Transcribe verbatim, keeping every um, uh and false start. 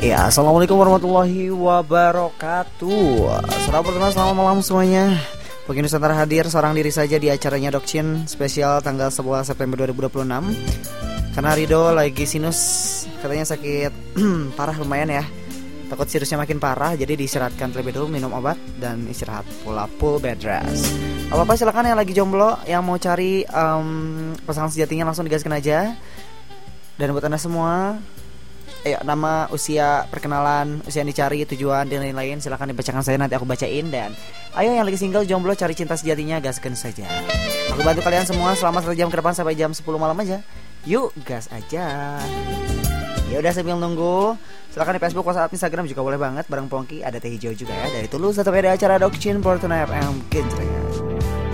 Ya, assalamualaikum warahmatullahi wabarakatuh. Selamat berkenan, selamat malam semuanya. Pagi Nusantara hadir seorang diri saja di acaranya Dokcin spesial tanggal sebelas September dua ribu dua puluh enam. Karena Rido lagi sinus, katanya sakit parah lumayan ya. Takut sinusnya makin parah, jadi diistirahatkan terlebih dulu, minum obat dan istirahat pula full bed rest. Apa-apa silakan yang lagi jomblo, yang mau cari um, pasangan sejatinya langsung digaskan aja. Dan buat anda semua, ayo nama, usia, perkenalan, usia yang dicari, tujuan dan lain-lain silakan dibacakan saya, nanti aku bacain. Dan ayo yang lagi single jomblo cari cinta sejatinya, gaskan saja. Aku bantu kalian semua selama satu jam ke depan sampai jam sepuluh malam aja. Yuk gas aja. Ya udah sambil nunggu, silakan di Facebook, WhatsApp, Instagram juga boleh banget. Bareng Pongki ada teh hijau juga ya. Dari Tulus tetap ada acara Dokcin Fortuna F M Kintrenya.